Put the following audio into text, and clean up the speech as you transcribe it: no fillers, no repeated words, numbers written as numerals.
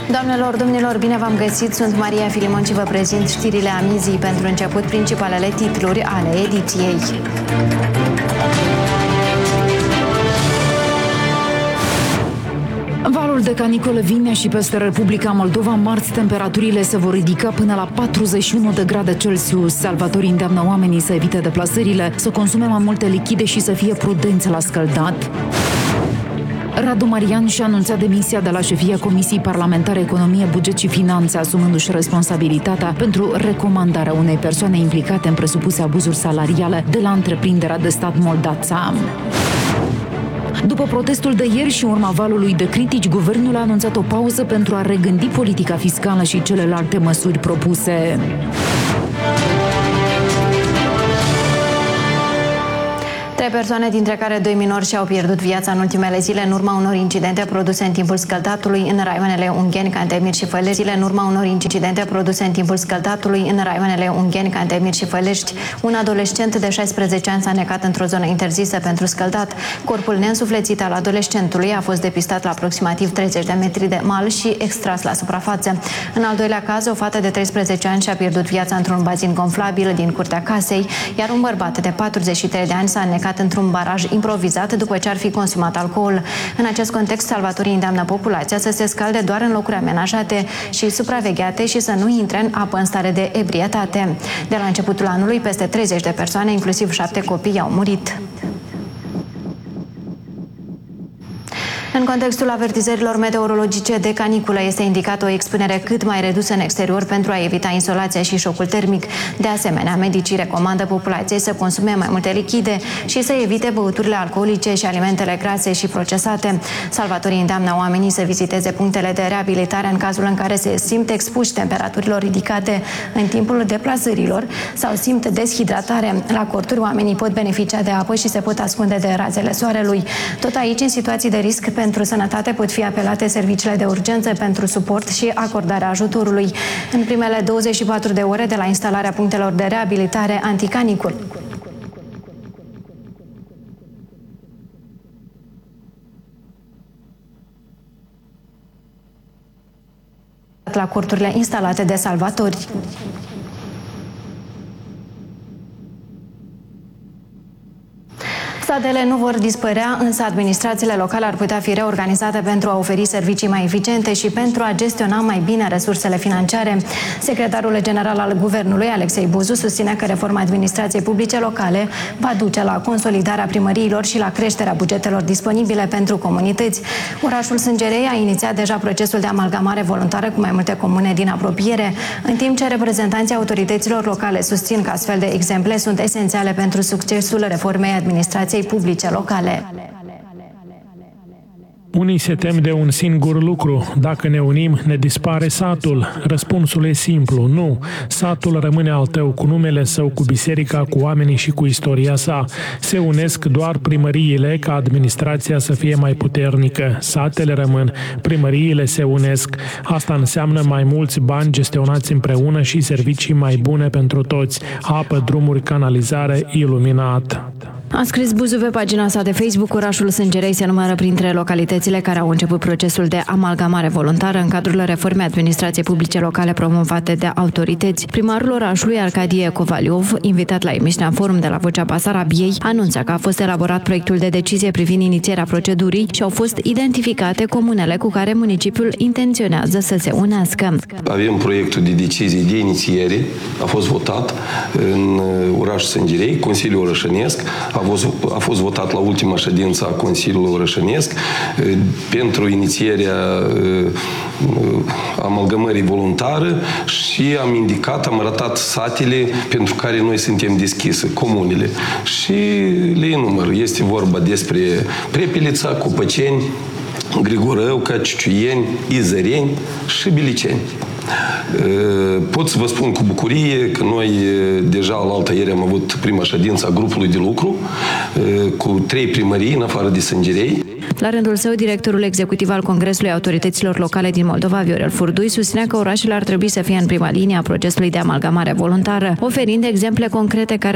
Doamnelor, domnilor, bine v-am găsit! Sunt Maria Filimon și vă prezint știrile amizii. Pentru început, principalele titluri ale ediției. Valul de caniculă vine și peste Republica Moldova. Marți, temperaturile se vor ridica până la 41 de grade Celsius. Salvatorii îndeamnă oamenii să evite deplasările, să consume mai multe lichide și să fie prudenți la scăldat. Radu Marian și-a anunțat demisia de la șefia Comisiei Parlamentare Economie, Buget și Finanțe, asumându-și responsabilitatea pentru recomandarea unei persoane implicate în presupuse abuzuri salariale de la întreprinderea de stat Moldața. După protestul de ieri și urma valului de critici, guvernul a anunțat o pauză pentru a regândi politica fiscală și celelalte măsuri propuse. Trei persoane, dintre care 2 minori, și-au pierdut viața în ultimele zile în urma unor incidente produse în timpul scăldatului în raioanele Ungheni, Cantemir și Fălești. În urma unor incidente produse în timpul scăldatului în raioanele Ungheni, Cantemir și Fălești, un adolescent de 16 ani s-a necat într-o zonă interzisă pentru scăldat. Corpul neînsuflețit al adolescentului a fost depistat la aproximativ 30 de metri de mal și extras la suprafață. În al doilea caz, o fată de 13 ani și-a pierdut viața într-un bazin gonflabil din curtea casei, iar un bărbat de 43 de ani s-a necat într-un baraj improvizat după ce ar fi consumat alcool. În acest context, salvatorii îndeamnă populația să se scalde doar în locuri amenajate și supravegheate și să nu intre în apă în stare de ebrietate. De la începutul anului, peste 30 de persoane, inclusiv 7 copii, au murit. În contextul avertizărilor meteorologice de caniculă este indicată o expunere cât mai redusă în exterior pentru a evita insolația și șocul termic. De asemenea, medicii recomandă populației să consume mai multe lichide și să evite băuturile alcoolice și alimentele grase și procesate. Salvatorii îndeamnă oamenii să viziteze punctele de reabilitare în cazul în care se simt expuși temperaturilor ridicate în timpul deplasărilor sau simt deshidratare. La corturi, oamenii pot beneficia de apă și se pot ascunde de razele soarelui. Tot aici, în situații de risc pentru sănătate, pot fi apelate serviciile de urgență pentru suport și acordarea ajutorului. În primele 24 de ore de la instalarea punctelor de reabilitare anticanicul. La corturile instalate de salvatori. Satele nu vor dispărea, însă administrațiile locale ar putea fi reorganizate pentru a oferi servicii mai eficiente și pentru a gestiona mai bine resursele financiare. Secretarul general al Guvernului, Alexei Buzu, susține că reforma administrației publice locale va duce la consolidarea primăriilor și la creșterea bugetelor disponibile pentru comunități. Orașul Sângerei a inițiat deja procesul de amalgamare voluntară cu mai multe comune din apropiere, în timp ce reprezentanții autorităților locale susțin că astfel de exemple sunt esențiale pentru succesul reformei administrației publice locale. Unii se tem de un singur lucru. Dacă ne unim, ne dispare satul. Răspunsul e simplu. Nu. Satul rămâne al tău cu numele său, cu biserica, cu oamenii și cu istoria sa. Se unesc doar primăriile ca administrația să fie mai puternică. Satele rămân. Primăriile se unesc. Asta înseamnă mai mulți bani gestionați împreună și servicii mai bune pentru toți. Apă, drumuri, canalizare, iluminat. A scris Buzu pe pagina sa de Facebook. Orașul Sângerei se numără printre localitățile care au început procesul de amalgamare voluntară în cadrul reformei administrației publice locale promovate de autorități. Primarul orașului, Arcadie Covaliov, invitat la emisiunea Forum de la Vocea Basarabiei, anunță că a fost elaborat proiectul de decizie privind inițierea procedurii și au fost identificate comunele cu care municipiul intenționează să se unească. Avem proiectul de decizie de inițiere, a fost votat în orașul Sângerei, Consiliul Orășănesc, a fost votat la ultima ședință a Consiliului Orășănesc pentru inițierea amalgamării voluntare și am arătat satele pentru care noi suntem deschise, comunele. Și le enumăr. Este vorba despre Prepelița, Copăceni, Grigorăuca, Ciuciuieni, Izăreni și Biliceni. Pot să vă spun cu bucurie că noi deja la altă ieri am avut prima ședință a grupului de lucru cu 3 primării în afară de Sângerei. La rândul său, directorul executiv al Congresului Autorităților Locale din Moldova, Viorel Furdui, susținea că orașele ar trebui să fie în prima linie a procesului de amalgamare voluntară, oferind exemple concrete care